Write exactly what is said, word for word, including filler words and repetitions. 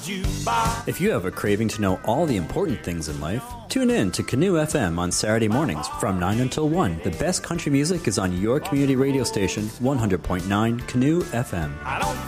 jukebox. If you have a craving to know all the important things in life, tune in to Canoe F M on Saturday mornings from nine until one. The best country music is on your community radio station, one hundred point nine Canoe F M. I don't